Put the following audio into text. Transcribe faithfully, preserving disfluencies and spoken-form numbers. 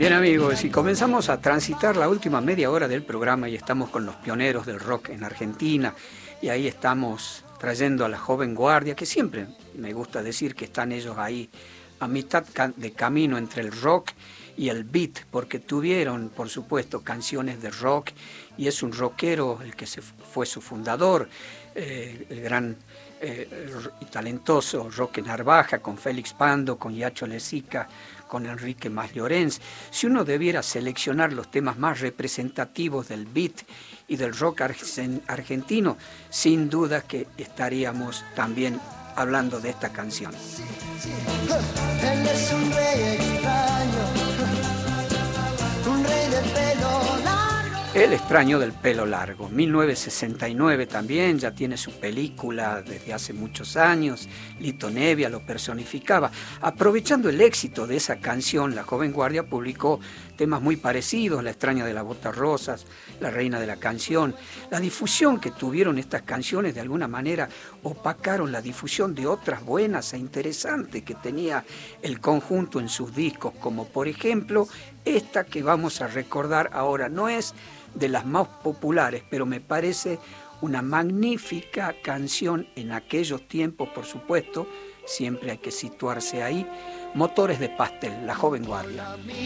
Bien amigos, y comenzamos a transitar la última media hora del programa y estamos con los pioneros del rock en Argentina y ahí estamos trayendo a la joven guardia, que siempre me gusta decir que están ellos ahí a mitad de camino entre el rock y el beat, porque tuvieron por supuesto canciones de rock y es un rockero el que se fue su fundador, eh, el gran eh, y talentoso Roque Narvaja, con Félix Pando, con Yacho Lezica, con Enrique Mas Llorens. Si uno debiera seleccionar los temas más representativos del beat y del rock argentino, sin duda que estaríamos también hablando de esta canción. Sí, sí. Él es un rey extraño, un rey de pelo largo. El extraño del pelo largo, mil novecientos sesenta y nueve también, ya tiene su película desde hace muchos años, Lito Nebbia lo personificaba. Aprovechando el éxito de esa canción, la joven guardia publicó temas muy parecidos, La extraña de las botas rosas, La reina de la canción. La difusión que tuvieron estas canciones de alguna manera opacaron la difusión de otras buenas e interesantes que tenía el conjunto en sus discos, como por ejemplo esta que vamos a recordar ahora. No es de las más populares, pero me parece una magnífica canción en aquellos tiempos, por supuesto, siempre hay que situarse ahí. Motores de pastel, la joven guardia.